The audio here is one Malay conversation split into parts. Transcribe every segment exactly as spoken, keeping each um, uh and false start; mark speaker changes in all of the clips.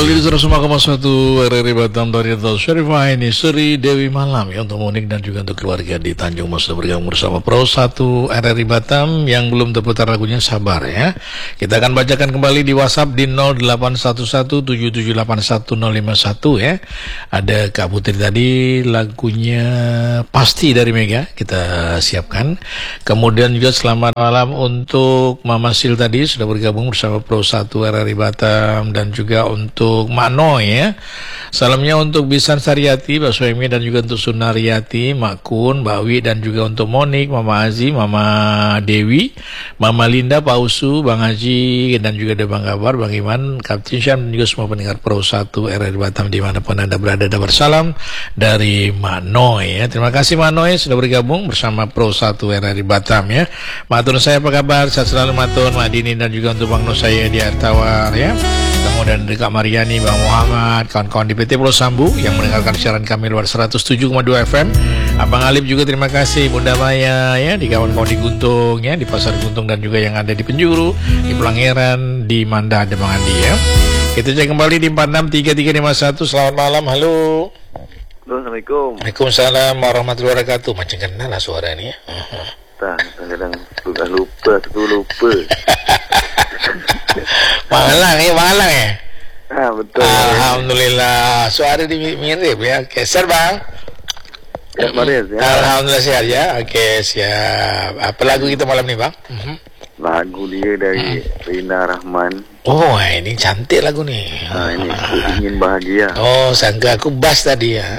Speaker 1: Kembali di seratus lima koma satu R R I Batam dari Atas Syarifah ini Sri Dewi Malam ya, untuk Monik dan juga untuk keluarga di Tanjung Mas sudah bergabung bersama Pro satu R R I Batam. Yang belum terputar lagunya sabar ya. Kita akan bacakan kembali di WhatsApp di nol delapan satu satu tujuh tujuh delapan satu nol lima satu ya. Ada Kak Putri tadi lagunya Pasti dari Mega kita siapkan. Kemudian juga selamat malam untuk Mama Sil tadi sudah bergabung bersama Pro satu R R I Batam, dan juga untuk Mak Noy ya. Salamnya untuk Bisan Sariati, Mbak Suemi, dan juga untuk Sunariati, Mak Kun, Mbak Wi, dan juga untuk Monik, Mama Azi, Mama Dewi, Mama Linda, Pak Usu, Bang Haji, dan juga ada Bang Kabar, Bang Iman, Kapten Syam, dan juga semua pendengar Pro satu R R I Batam dimanapun Anda berada. Ada bersalam dari Mak Noy ya. Terima kasih Mak Noy sudah bergabung bersama Pro satu R R I Batam ya. Matur saya apa kabar? Saya selalu matur Mak Dini, dan juga untuk Bang Nur saya di Artawar ya. Kemudian dari Kak Mariani, Bang Muhammad, kawan-kawan di P T Pulau Sambu yang mendengarkan siaran kami luar seratus tujuh koma dua F M. Abang Alip juga terima kasih, Bunda Maya ya, di kawan-kawan di Guntung ya, di Pasar Guntung, dan juga yang ada di Penjuru, di Pelangeran, di Manda, ada Bang Andi ya. Kita cek kembali di empat enam tiga tiga lima satu. Selamat malam, halo.
Speaker 2: Assalamualaikum.
Speaker 1: Waalaikumsalam warahmatullahi wabarakatuh. Macam kenal lah suara ni ya.
Speaker 2: Tak, kadang-kadang sudah lupa, tu lupa.
Speaker 1: Malang ya, Malang ya.
Speaker 2: Ha, betul.
Speaker 1: Alhamdulillah, suara dia mirip ya. Okey, siap bang.
Speaker 2: Ya, Maris ya.
Speaker 1: Alhamdulillah sihat ya. Okey, siap. Apa lagu kita malam ni bang? Uh-huh.
Speaker 2: Lagu dia dari hmm. Rina Rahman.
Speaker 1: Oh, ini cantik lagu ni.
Speaker 2: Ha, ini Ku Ingin Bahagia.
Speaker 1: Oh, sangka aku bass tadi ya.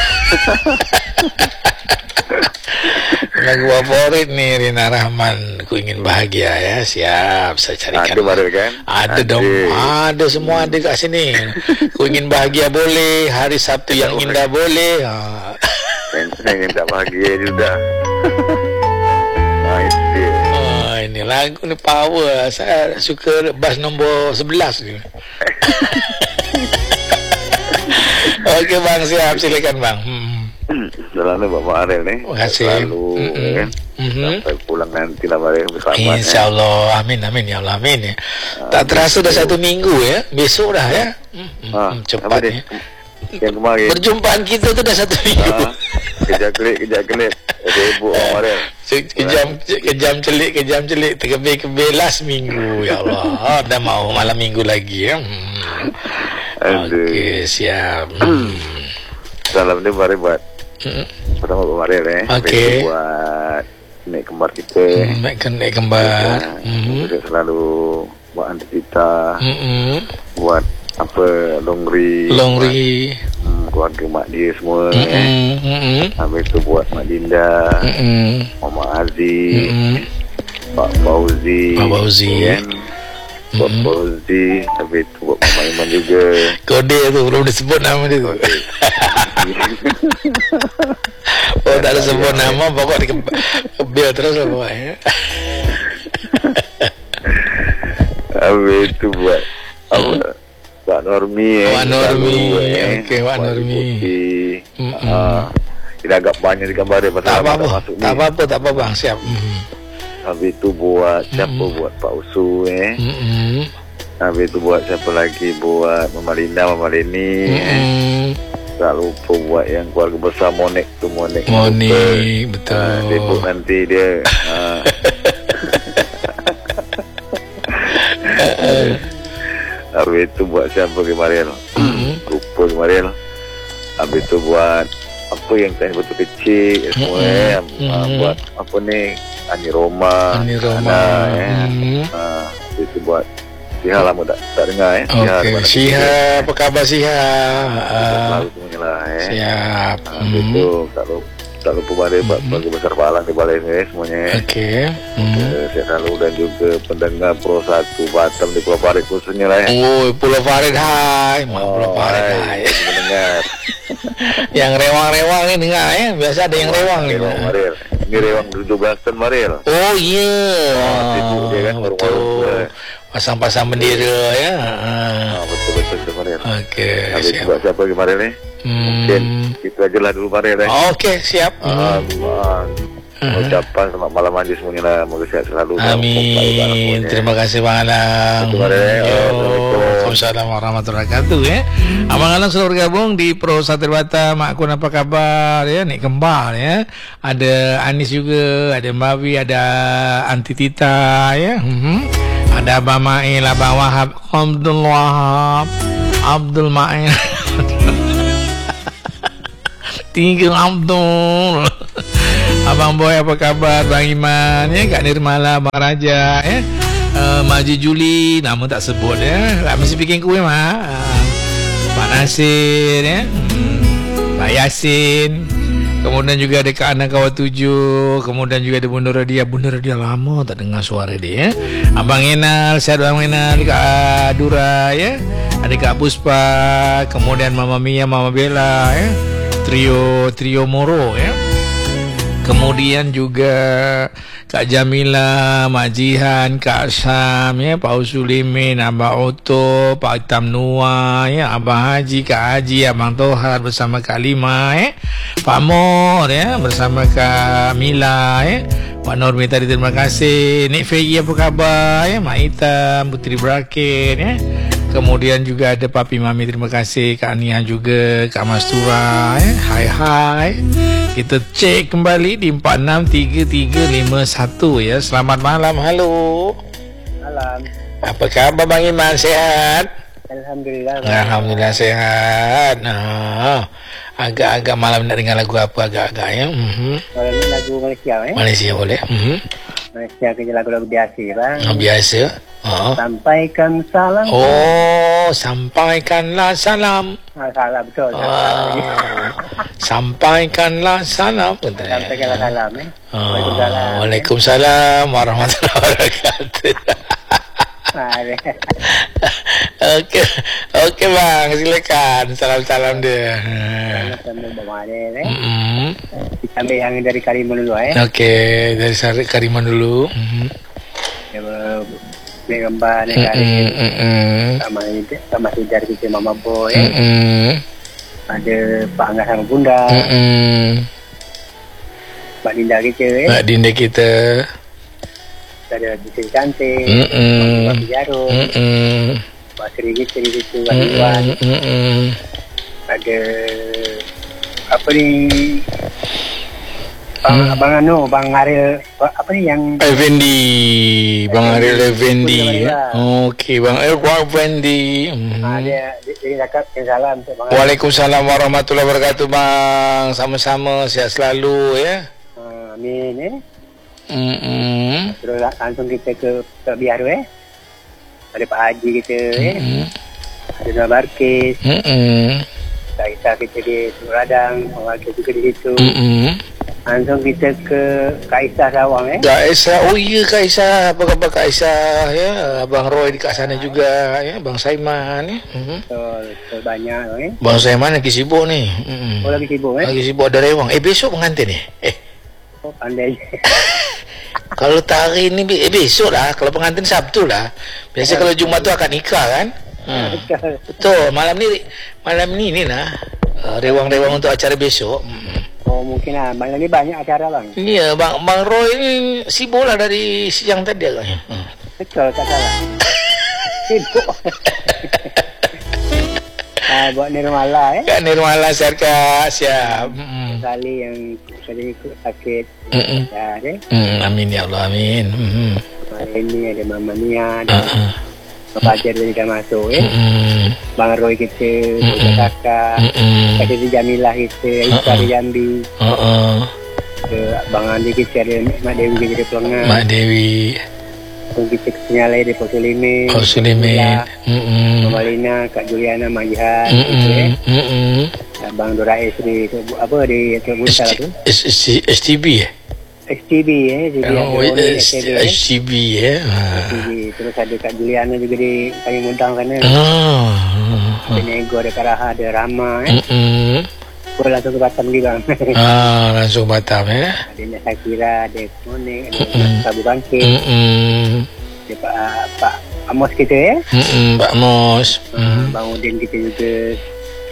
Speaker 1: Lagu favorit nih Rina Rahman, Ku Ingin Bahagia ya. Siap, saya carikan.
Speaker 2: Ada baru kan?
Speaker 1: Ada, ada dong, ada semua ada kat sini. Ku Ingin Bahagia boleh, Hari Sabtu yang Indah boleh. Ha.
Speaker 2: Saya ingin tak bahagia juga. Ha, itu dia.
Speaker 1: Oh, ini lagu ni power. Saya suka bass nombor sebelas ni. Okey bang, siap, silakan bang. Hmm.
Speaker 2: Selalu Bapak Ariel ni.
Speaker 1: Terima kasih.
Speaker 2: Selalu mm-hmm. kan. Mm-hmm. Sampai pulang nanti lah Ariel bersama.
Speaker 1: InsyaAllah. Ya. Amin, amin ya Allah, amin ya. Ha, tak terasa dah satu minggu ya. Besok dah ya. Hmm, ha, cepat ya.
Speaker 2: Yang kemarin.
Speaker 1: Perjumpaan kita tu dah satu minggu. Ha,
Speaker 2: kejap kelik, kejap kelik. Sibuk Bapak Ariel.
Speaker 1: Kejam, kejam celik, kejam celik. Terkebir-kebir last minggu. Ya Allah. Dah mau malam minggu lagi ya. Hmm. Okey, siap. Hmm.
Speaker 2: Salam dia Bapak buat. Hmm. Pertama Bapak Ariel eh.
Speaker 1: Okey.
Speaker 2: Buat naik kembar kita.
Speaker 1: Hmm, naik, naik kembar. Hmm.
Speaker 2: Kita selalu buat anti kita. Hmm. Buat apa longri.
Speaker 1: Longri.
Speaker 2: Hmm, keluarga mak dia semua.
Speaker 1: Hmm.
Speaker 2: Eh.
Speaker 1: Hmm.
Speaker 2: Habis tu buat Mak Dinda. Hmm. Mama Aziz. Hmm. Pak Fauzi.
Speaker 1: Pak Fauzi.
Speaker 2: Kan? Buat mm-hmm. Fauzi. Habis tu buat Mama Iman juga.
Speaker 1: Kode tu belum disebut nama dia tu. Oh, tak ada sebut nama, pokok di kebel terus lah pokok ya.
Speaker 2: Habis tu buat apa? Pak Normi eh.
Speaker 1: Pak Normi. Okey, Pak Normi.
Speaker 2: Ah, kita agak banyak di gambar dia pasal
Speaker 1: tak apa-apa. Tak apa-apa, tak apa bang, siap.
Speaker 2: Habis tu buat siapa mm-hmm. buat Pak Usu eh. Mm-hmm. Habis tu buat siapa lagi, buat Mama Linda, Mama Leni mm-hmm. eh. Tak lupa buat yang keluarga besar Monik tu, Monik.
Speaker 1: Monik, betul.
Speaker 2: Ha, sibuk nanti dia. Ha. Habis tu buat siapa kemarin? Mm-hmm. Lupa kemarin. Habis tu buat apa yang tadi betul kecil semua eh. Mm-hmm. Ha, buat apa ni? Ani Roma,
Speaker 1: Ani Roma,
Speaker 2: Ana, eh.
Speaker 1: hmm.
Speaker 2: ha, itu buat Siha lama tak, tak dengar eh.
Speaker 1: Okey, Siha, apa khabar Siha?
Speaker 2: Selalu semuanya lah eh.
Speaker 1: Siap.
Speaker 2: Ha, hmm. Itu tak lupa, tak lupa balik buat hmm. bagi besar palang di balai eh, semuanya.
Speaker 1: Okey. Hmm.
Speaker 2: Uh, saya selalu dan juga pendengar Pro satu Batam di Pulau Farid khususnya lah eh.
Speaker 1: Oh, Pulau Farid hai, oh, Pulau Farid hai.
Speaker 2: Mendengar.
Speaker 1: Yang rewang-rewang ni dengar eh. Biasa ada yang oh, rewang ni.
Speaker 2: Ini rewang tujuh belas ton Maril.
Speaker 1: Oh iya.
Speaker 2: Yeah. Oh, dia kan
Speaker 1: betul. Pasang-pasang bendera ya.
Speaker 2: Ah, betul-betul tu Maril.
Speaker 1: Okey.
Speaker 2: Habis buat siapa lagi Maril ni? Hmm. Mungkin itu ajalah dulu Maril eh.
Speaker 1: Okey, siap.
Speaker 2: Ah,
Speaker 1: hmm.
Speaker 2: Ucapan selamat malam aja semuanya lah. Moga sehat selalu.
Speaker 1: Amin. Terima kasih Bang Alang. Waalaikumsalam warahmatullahi wabarakatuh ya. Abang Alang sudah bergabung di Pro Satu Batam. Mak Kun apa kabar ya? Nek Kembar ya. Ada Anis juga, ada Mawi, ada Anti Tita ya. Hmm. Ada Abang Mail, Abang Wahab, Abdul Wahab, Abdul Mail. Tiga Abdul. Abang Boy apa kabar? Bang Iman ya, Kak Nirmala, Bang Raja ya, uh, Maji Juli, nama tak sebut ya, lah mesti bikin kuih mah. uh, Pak Nasir ya, hmm, Pak Yasin, kemudian juga ada Kak Ana Kawat Tujuh, kemudian juga ada Bunda Radia. Bunda Radia lama tak dengar suara dia ya. Abang Enal, sehat Abang Enal, Kak Dura ya, ada Kak Puspa, kemudian Mama Mia, Mama Bella ya, trio trio Moro ya. Kemudian juga Kak Jamila, Mak Jihan, Kak Sam ya, Pak Usulimin, Abang Oto, Pak Hitam Nua ya, Abang Haji, Kak Haji, Abang Tohar bersama Kak Lima ya, Pak Mor ya bersama Kak Mila ya, Pak Normi tadi terima kasih. Nik Fegi apa kabar ya, Mak Hitam, Putri Brakin ya. Kemudian juga ada Papi Mami, terima kasih. Kak Nia juga, Kak Mastura ya. Hai hai. Kita cek kembali di empat enam tiga tiga lima satu ya. Selamat malam. Halo.
Speaker 3: Malam.
Speaker 1: Apa kabar Bang Iman, sehat?
Speaker 3: Alhamdulillah.
Speaker 1: Alhamdulillah sehat. Nah, agak-agak malam nak dengar lagu apa agak-agak ya? Mm-hmm.
Speaker 3: Kalau ini lagu Malaysia eh?
Speaker 1: Malaysia boleh. Mm-hmm.
Speaker 3: Malaysia kerja lagu-lagu biasa bang.
Speaker 1: Oh, biasa. Oh.
Speaker 3: Sampaikan salam.
Speaker 1: Oh, sampaikanlah salam.
Speaker 3: Ah, salah betul.
Speaker 1: Ah, sampaikanlah salam.
Speaker 3: Sampaikanlah salam eh.
Speaker 1: Oh,
Speaker 3: Waalaikumsalam.
Speaker 1: Waalaikumsalam warahmatullahi wabarakatuh. Okey, okey bang, silakan salam-salam dia.
Speaker 3: Sambil bawa dia eh.
Speaker 1: Mm-hmm.
Speaker 3: Kita ambil yang dari Karimun dulu eh.
Speaker 1: Okey, dari Sari Karimun dulu. Mm-hmm.
Speaker 3: Dia beli gambar ni Karim.
Speaker 1: Mm-hmm.
Speaker 3: Sama sama Hidar kita Mama Boy eh.
Speaker 1: Mm-hmm.
Speaker 3: Ada Pak Angah sama Bunda.
Speaker 1: Mm-hmm.
Speaker 3: Pak Dinda kita eh.
Speaker 1: Pak Dinda kita.
Speaker 3: Ada Bising Cantik.
Speaker 1: Mm-hmm.
Speaker 3: Pak Jarum.
Speaker 1: Mm-hmm.
Speaker 3: Pak Seri kita di situ. Pak Iwan.
Speaker 1: Mm-hmm.
Speaker 3: Ada apa ni, Bang, hmm. Bang Anu, Bang Aril, apa ni yang
Speaker 1: Effendi, Bang Aril Effendi. Okey, Bang Aril Effendi.
Speaker 3: Ah, dia dia cakap salam untuk Bang.
Speaker 1: Waalaikumsalam warahmatullahi wabarakatuh bang. Sama-sama, sihat selalu ya.
Speaker 3: Ah, amin eh.
Speaker 1: Hmm.
Speaker 3: Terus langsung kita ke Tok Biaru eh. Ada Pak Haji kita eh.
Speaker 1: Mm-mm.
Speaker 3: Ada Nur Barkis.
Speaker 1: Hmm.
Speaker 3: Kita kita di Suradang, wakil juga di situ.
Speaker 1: Hmm.
Speaker 3: Langsung kita ke Kak Isah Sawang eh.
Speaker 1: Kak Isah, oh iya Kak Isah, apa khabar Kak Isah ya? Abang Roy di kat sana juga ya, Bang Saiman ya. Hmm.
Speaker 3: Betul, betul banyak eh.
Speaker 1: Bang Saiman lagi sibuk ni. Hmm.
Speaker 3: Oh lagi sibuk eh.
Speaker 1: Lagi sibuk ada rewang. Eh besok pengantin ni. Eh.
Speaker 3: Oh pandai.
Speaker 1: Kalau tak hari ni, eh, besok lah. Kalau pengantin Sabtu lah. Biasa kalau Jumat tu akan nikah kan. Hmm.
Speaker 3: Betul.
Speaker 1: Betul. Malam ni, malam ni ni lah. Uh, rewang-rewang untuk acara besok. Hmm.
Speaker 3: Oh mungkin lah. Malam ni banyak acara bang.
Speaker 1: Ya, Bang Bang Roy ni sibuk lah dari siang tadi agaknya. Hmm.
Speaker 3: Betul, tak salah. Sibuk. Ah, buat Nirmala eh.
Speaker 1: Kak Nirmala siap Kak, siap. Hmm.
Speaker 3: Sekali yang sekali ikut sakit.
Speaker 1: Mm-mm.
Speaker 3: Ya, eh.
Speaker 1: Hmm, amin ya Allah, amin. Hmm.
Speaker 3: Hari ini ada Mama Nia, ada
Speaker 1: Uh-uh.
Speaker 3: Bapak Ajar dari dah masuk eh.
Speaker 1: Hmm.
Speaker 3: Bang Roy kita,
Speaker 1: Mm-mm.
Speaker 3: kakak,
Speaker 1: Hmm.
Speaker 3: Kak Siti Jamilah kita, Isa
Speaker 1: Uh-uh.
Speaker 3: di Jambi,
Speaker 1: Uh-uh.
Speaker 3: ada Bang Andi kita, ada Mak Dewi kita di Pelengan,
Speaker 1: Mak Dewi.
Speaker 3: Pun kita kenyalai di Pok Sulimin,
Speaker 1: Kau Sulimin. Hmm.
Speaker 3: Mama Lina, Kak Juliana, Mak Jihan, gitu, eh.
Speaker 1: Hmm.
Speaker 3: Abang Dora S di apa di Teluk Besar tu.
Speaker 1: S T B eh?
Speaker 3: S T B eh, jadi
Speaker 1: Oh,
Speaker 3: ada orang
Speaker 1: S
Speaker 3: S T B eh.
Speaker 1: T B eh.
Speaker 3: S T B. Terus ada Kak Juliana juga di Kami Mundang sana.
Speaker 1: Ah.
Speaker 3: Ada Nego, ada Karaha, ada Rama eh.
Speaker 1: Hmm.
Speaker 3: Kau langsung ke Batam lagi bang.
Speaker 1: Ah, langsung Batam eh.
Speaker 3: Ada Nek Sakira, ada Monik, ada Sabu Bangkit,
Speaker 1: Hmm.
Speaker 3: ada Pak Pak Amos kita eh.
Speaker 1: Hmm, Pak Mos.
Speaker 3: Hmm. Bang Udin kita juga.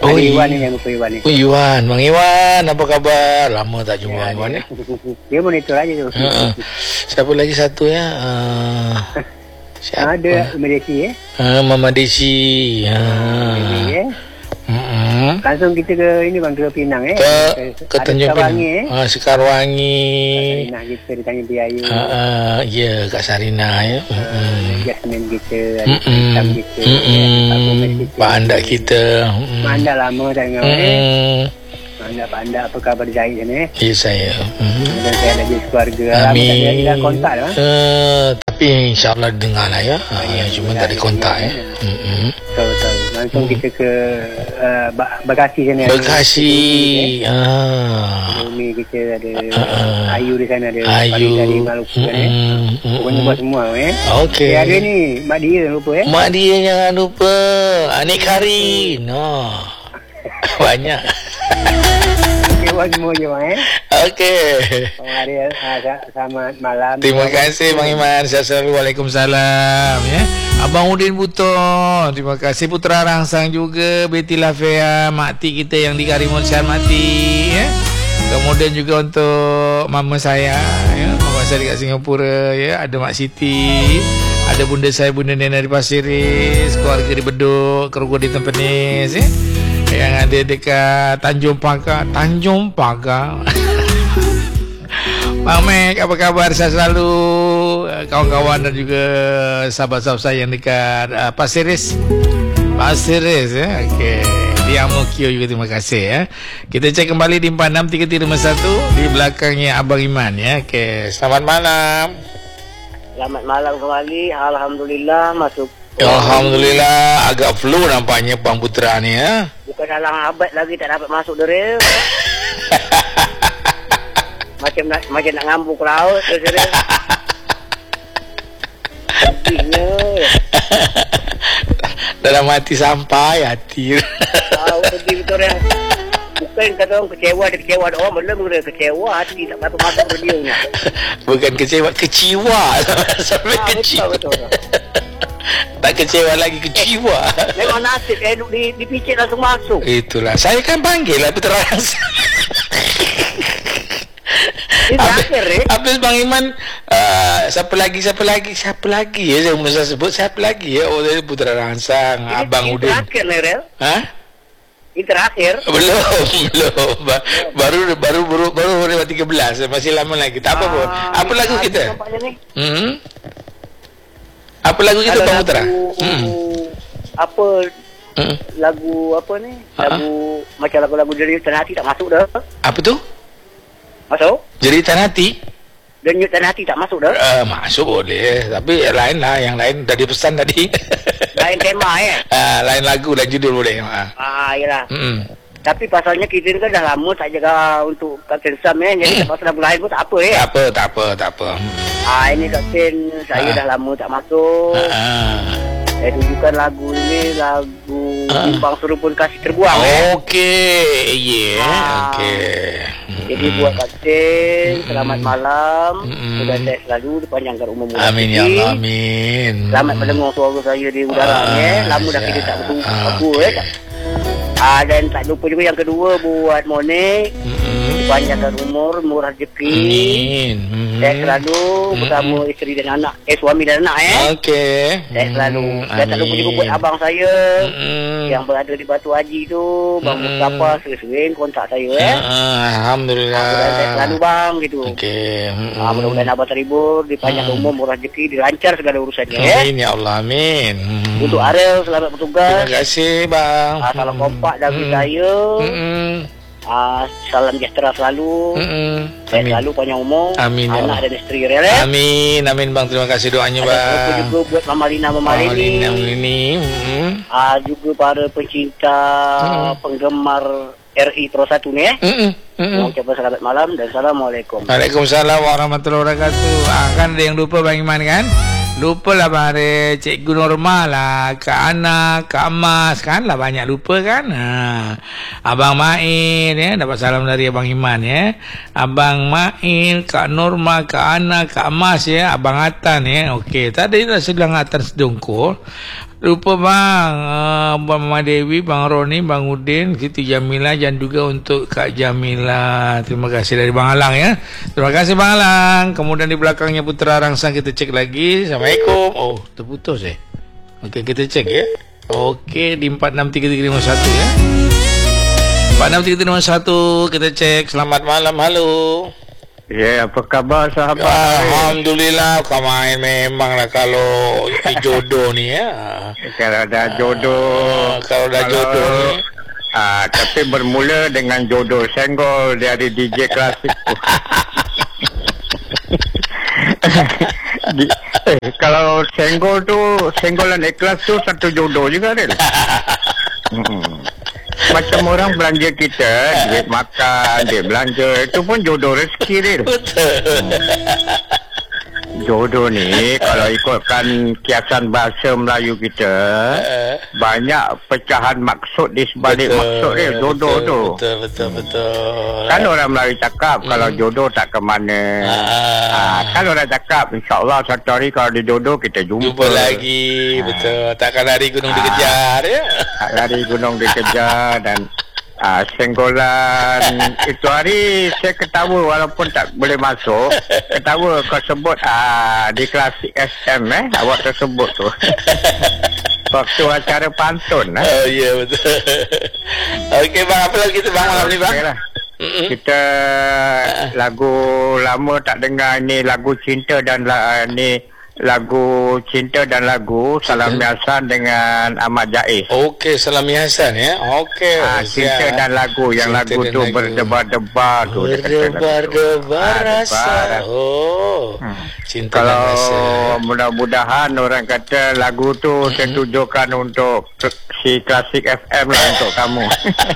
Speaker 3: Oh,
Speaker 1: iya.
Speaker 3: Iwan ni yang lupa Iwan ni.
Speaker 1: Oh, Iwan. Bang Iwan, apa khabar? Lama tak jumpa
Speaker 3: Ya,
Speaker 1: Bang Iwan ya.
Speaker 3: Dia monitor aja tu.
Speaker 1: Uh, siapa lagi satu ya? Uh, siapa?
Speaker 3: Ada Malaysia eh.
Speaker 1: Uh, Mama Desi. Uh.
Speaker 3: Ini eh.
Speaker 1: Mm-hmm.
Speaker 3: Langsung kita ke ini bang, ke Pinang eh.
Speaker 1: Ke, ke Tanjung Pinang.
Speaker 3: Eh.
Speaker 1: Uh, Sekarwangi.
Speaker 3: Sarinah kita di Tanjung Biayu.
Speaker 1: Uh, uh, ya, Kak Sarina ya.
Speaker 3: Uh,
Speaker 1: Mm-hmm.
Speaker 3: Jasmine kita, ada
Speaker 1: Mm-mm.
Speaker 3: Hitam kita,
Speaker 1: Mm-mm.
Speaker 3: Pak Gomez kita.
Speaker 1: Pak Andak kita. Mm-mm.
Speaker 3: Pak Andak lama tak dengar eh.
Speaker 1: Mm-mm.
Speaker 3: Pak Andak, Pak Andak, apa khabar Zahid sana eh.
Speaker 1: Ya saya. Mm-hmm.
Speaker 3: Dan saya ada jenis keluarga.
Speaker 1: Amin.
Speaker 3: Lama tak ada kontak lah.
Speaker 1: Uh, tapi insyaAllah dengar lah ya. Uh, ya, cuma tak ada kontak ya. Mm-hmm.
Speaker 3: Betul-betul. Langsung kita ke uh, Bekasi sana.
Speaker 1: Bekasi. Ah.
Speaker 3: Umi kita ada
Speaker 1: Uh,
Speaker 3: Ayu di sana, ada
Speaker 1: Ayu.
Speaker 3: dari Maluku kan eh.
Speaker 1: Mm-mm.
Speaker 3: Pokoknya buat semua eh.
Speaker 1: Okey.
Speaker 3: Eh, ada ni mak dia lupa eh.
Speaker 1: Mak dia jangan lupa. Anik Karin. Oh. Banyak.
Speaker 3: Okey, buat semua je bang eh.
Speaker 1: Okey.
Speaker 3: Bang Ariel, ah, selamat malam.
Speaker 1: Terima kasih Bang Iman. Sehat selalu. Waalaikumsalam ya. Abang Udin Buton. Terima kasih Putra Rangsang juga. Betty Lafea, mak tik kita yang di Karimun Syar Mati ya. Kemudian juga untuk mama saya ya, mama saya dekat Singapura ya, ada Mak Siti, ada bunda saya Bunda Nena di Pasiris, keluarga di Bedok, keluarga di Tampines ya. Yang ada dekat Tanjung Pagar, Tanjung Pagar. Bang Mek, apa kabar? Saya selalu kawan-kawan dan juga sahabat-sahabat saya yang dekat uh, Pasiris. Pasiris ya. Okey. Di Amokio juga terima kasih ya. Kita cek kembali di empat enam tiga tiga lima satu di belakangnya Abang Iman ya. Okey, selamat malam.
Speaker 3: Selamat malam kembali. Alhamdulillah masuk.
Speaker 1: Alhamdulillah, agak flu nampaknya Bang Putra ni ya.
Speaker 3: Bukan dalam abad lagi tak dapat masuk deril. macam nak macam nak ngambuk laut tu deril. Sedihnya.
Speaker 1: Dalam hati sampai hati.
Speaker 3: Tahu sedih betul ya. Bukan kata orang kecewa, dia kecewa ada orang belum dia kecewa hati tak dapat masuk radionya.
Speaker 1: Bukan kecewa, kecewa sampai
Speaker 3: Ah,
Speaker 1: kecewa.
Speaker 3: betul, betul.
Speaker 1: Tak kecewa lagi, kecewa.
Speaker 3: Memang nasib eh di dipicit langsung masuk.
Speaker 1: Itulah, saya kan panggil lah terang.
Speaker 3: Ini terakhir eh.
Speaker 1: Habis Bang Iman, uh, siapa lagi, siapa lagi, siapa lagi ya, saya mesti sebut siapa lagi ya. Oh, dari Putra Rangsang,
Speaker 3: Ini,
Speaker 1: Abang
Speaker 3: ini
Speaker 1: Udin.
Speaker 3: terakhir nih Rel.
Speaker 1: Hah?
Speaker 3: Ini terakhir.
Speaker 1: Belum, belum. Ba- baru baru baru baru baru tiga belas, masih lama lagi. Tak apa pun.
Speaker 3: Ah,
Speaker 1: Apa lagu
Speaker 3: ini
Speaker 1: kita?
Speaker 3: nampaknya nih.
Speaker 1: Hmm. Apa lagu kita
Speaker 3: Kalau
Speaker 1: Bang
Speaker 3: lagu,
Speaker 1: Putra? Hmm.
Speaker 3: Apa
Speaker 1: Hmm.
Speaker 3: lagu apa nih?
Speaker 1: Ah.
Speaker 3: Lagu macam lagu-lagu dari Tanah Hati tak masuk dah.
Speaker 1: Apa tu?
Speaker 3: Masuk?
Speaker 1: Jeritan hati?
Speaker 3: Denyut Tanah Hati tak masuk dah.
Speaker 1: Uh, masuk boleh. Tapi yang lain lah, yang lain dah dipesan tadi.
Speaker 3: Lain tema eh.
Speaker 1: Ah, lain lagu, lain judul boleh. Ah.
Speaker 3: Ah, iyalah.
Speaker 1: Hmm.
Speaker 3: Tapi pasalnya kita ni kan dah lama tak jaga untuk Kapten Sam eh. Jadi pasal lagu lain pun tak apa eh.
Speaker 1: Tak apa, tak apa, tak apa. Hmm.
Speaker 3: Ah, ini Kapten saya
Speaker 1: Ah.
Speaker 3: dah lama tak masuk.
Speaker 1: Ah.
Speaker 3: Saya tunjukkan lagu ini lagu
Speaker 1: Ah.
Speaker 3: Timbang Suruh Pun Kasih Terbuang eh.
Speaker 1: Okey, yeah,
Speaker 3: Ah.
Speaker 1: okey.
Speaker 3: Jadi buat Kapten, selamat malam.
Speaker 1: Mm-mm.
Speaker 3: Sudah saya selalu dipanjangkan umur muda.
Speaker 1: Amin ya Allah, amin.
Speaker 3: Selamat mendengar suara saya di udara
Speaker 1: Ah,
Speaker 3: eh. Lama dah kita tak bertemu
Speaker 1: ah,
Speaker 3: aku
Speaker 1: okey.
Speaker 3: eh. Ah, dan tak lupa juga yang kedua buat Monik.
Speaker 1: Mm-mm.
Speaker 3: Dipanjangkan umur, murah rezeki.
Speaker 1: Amin. Mm-mm.
Speaker 3: Saya selalu bersama isteri dan anak. Eh, suami dan anak eh.
Speaker 1: Okey.
Speaker 3: Saya selalu.
Speaker 1: Mm,
Speaker 3: Dan tak lupa juga buat
Speaker 1: amin.
Speaker 3: abang saya.
Speaker 1: Mm-mm.
Speaker 3: Yang berada di Batu Haji tu. Bang
Speaker 1: Mm-mm.
Speaker 3: Mustafa sering-sering kontak saya eh.
Speaker 1: Ah, Alhamdulillah.
Speaker 3: Dan saya selalu bang gitu.
Speaker 1: Okey. Mm-mm.
Speaker 3: Ah, mudah-mudahan abang terhibur, dipanjang
Speaker 1: Mm.
Speaker 3: umur, murah rezeki, dilancar segala urusannya eh.
Speaker 1: Amin ya Allah, amin. Mm.
Speaker 3: Untuk Ariel selamat bertugas.
Speaker 1: Terima kasih bang.
Speaker 3: Ah, salam kompak dari
Speaker 1: Mm.
Speaker 3: saya.
Speaker 1: Mm-mm.
Speaker 3: Ah, salam sejahtera selalu.
Speaker 1: Mm-mm.
Speaker 3: Saya
Speaker 1: Amin.
Speaker 3: selalu panjang umur.
Speaker 1: Amin, ya
Speaker 3: anak
Speaker 1: Allah.
Speaker 3: dan isteri Ariel eh.
Speaker 1: Amin, amin bang. Terima kasih doanya
Speaker 3: Ada lupa
Speaker 1: bang.
Speaker 3: juga buat Mama Lina Mama
Speaker 1: Mama Lina, Mama
Speaker 3: Lini.
Speaker 1: Lini. Mm.
Speaker 3: Ah, juga para pencinta
Speaker 1: Mm.
Speaker 3: penggemar R I Pro satu ni eh.
Speaker 1: Mm-mm. Mm-mm.
Speaker 3: Mengucapkan selamat malam dan Assalamualaikum.
Speaker 1: Waalaikumsalam warahmatullahi wabarakatuh. Ah, kan ada yang lupa Bang Iman kan? Lupa lah Bang Are, Cikgu Norma lah, Kak Ana, Kak Mas kan lah, banyak lupa kan. Ha. Abang Main ya, dapat salam dari Abang Iman ya. Abang Main, Kak Norma, Kak Ana, Kak Mas ya, Abang Atan ya. Okey, tadi dah sedang Atan sedungkul. Lupa bang, uh, Puan Mama Dewi, Bang Roni, Bang Udin, Siti Jamila, dan juga untuk Kak Jamila. Terima kasih dari Bang Alang ya. Terima kasih Bang Alang. Kemudian di belakangnya Putra Rangsang, kita cek lagi. Assalamualaikum. Oh, terputus eh. Okey, kita cek ya. Okey, di empat enam tiga tiga lima satu ya. empat enam tiga tiga lima satu, kita cek. Selamat malam, halo.
Speaker 2: Ya, apa khabar sahabat?
Speaker 1: Alhamdulillah, kau main memanglah kalau jodoh ni ya.
Speaker 2: Kalau ada jodoh,
Speaker 1: uh, kalau ada jodoh ni.
Speaker 2: Ah, tapi bermula dengan jodoh senggol dari D J klasik tu. Di, eh, kalau senggol tu, senggolan ikhlas tu satu jodoh juga kan? Hmm. Macam orang belanja kita, duit makan, duit belanja, itu pun jodoh rezeki dia. Hmm. Jodoh ni kalau ikutkan kiasan bahasa Melayu kita, banyak pecahan maksud di sebalik betul, maksud dia jodoh
Speaker 1: betul,
Speaker 2: tu.
Speaker 1: Betul betul betul.
Speaker 2: Kan orang Melayu cakap hmm. kalau jodoh tak ke mana. Ah. Ah, kan orang cakap insya-Allah satu hari kalau ada jodoh kita jumpa,
Speaker 1: jumpa lagi. Ah. Betul. Takkan lari gunung ah. dikejar ya. Tak
Speaker 2: lari gunung dikejar dan Ah, senggolan itu hari saya ketawa walaupun tak boleh masuk. Ketawa kau sebut ah, di Klasik S M eh awak tersebut tu. Waktu acara pantun eh.
Speaker 1: Oh ya yeah, betul. Okey bang, apa lagi kita bang malam ni bang? Okay lah. Mm-hmm. Kita lagu lama tak dengar ni, lagu cinta dan la, ni lagu cinta dan lagu Salami Hasan dengan Ahmad Jais. Okey, Salami Hasan ya. Okey.
Speaker 2: Ah, cinta dan lagu yang cinta lagu tu lagu. berdebar-debar tu.
Speaker 1: Berdebar-debar rasa. Oh. Hmm. Cinta
Speaker 2: Kalau
Speaker 1: dan rasa.
Speaker 2: Mudah-mudahan orang kata lagu tu mm-hmm. saya tujukan untuk si Klasik F M lah untuk kamu.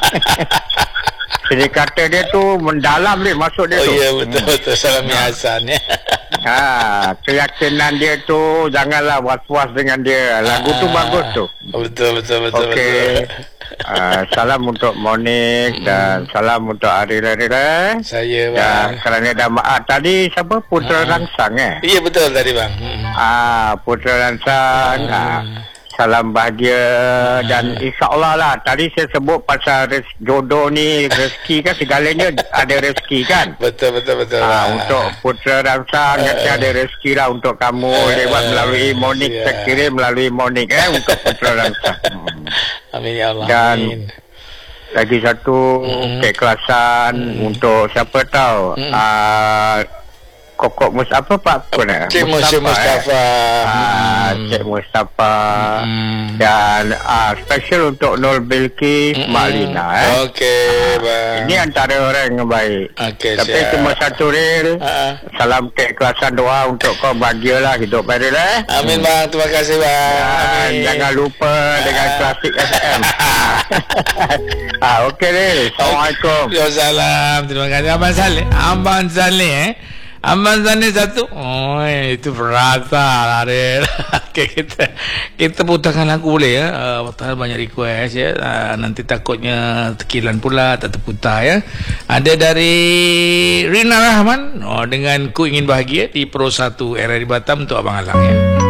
Speaker 2: Jadi kata dia tu mendalam dia masuk dia
Speaker 1: oh,
Speaker 2: tu.
Speaker 1: Oh ya betul betul Salami Hasan ya.
Speaker 2: Ha, keyakinan dia tu janganlah was-was dengan dia. Lagu tu bagus tu.
Speaker 1: Betul betul betul.
Speaker 2: Okey. Uh, salam untuk Monik mm. dan salam untuk Aril-Aril.
Speaker 1: Saya bang.
Speaker 2: Dan kerana dah maaf tadi siapa Putra mm. Rangsang eh?
Speaker 1: Iya betul tadi bang. Mm.
Speaker 2: Ah, Putra Rangsang. Mm. Ah, salam bahagia hmm. dan insya-Allah lah tadi saya sebut pasal res, jodoh ni rezeki kan segalanya ada rezeki kan.
Speaker 1: Betul betul betul.
Speaker 2: Ha, untuk Putra Rangsang uh, uh, ada rezeki lah untuk kamu uh, lewat melalui Monik yeah. saya kirim melalui Monik eh untuk Putra Rangsang.
Speaker 1: Amin ya Allah.
Speaker 2: Dan
Speaker 1: amin.
Speaker 2: Lagi satu mm. keikhlasan mm. untuk siapa tahu mm. uh, Kokok Mustafa Pak pun eh?
Speaker 1: Cik Mustafa, Mustafa. Eh?
Speaker 2: Ah, hmm. Cik Mustafa hmm. dan ah, special untuk Nur Bilqis hmm. Mak Lina eh.
Speaker 1: Okey bang.
Speaker 2: Ini antara orang yang baik.
Speaker 1: Okay,
Speaker 2: tapi
Speaker 1: siap.
Speaker 2: cuma satu rel. Uh-huh. Salam keikhlasan doa untuk kau bahagialah hidup Beril eh.
Speaker 1: Amin bang, terima kasih bang.
Speaker 2: Dan jangan lupa dengan Klasik F M. ah, okey Ril. Assalamualaikum.
Speaker 1: Waalaikumsalam. Terima kasih Abang Saleh. Abang Saleh eh. Abang Saleh satu. Oh, itu berasa lah Ril. Okay, kita kita putarkan lagu boleh ya. Uh, banyak request ya. Uh, nanti takutnya tekilan pula tak terputar ya. Ada dari Rina Rahman oh, dengan Ku Ingin Bahagia di Pro satu R R I Batam untuk Abang Alang ya.